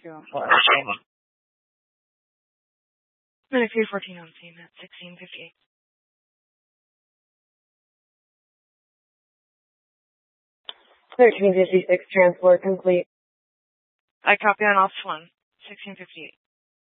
204. Minute 3:14 on scene at 16:58. $13.56 transport complete. I copy on Office 1, 16:58.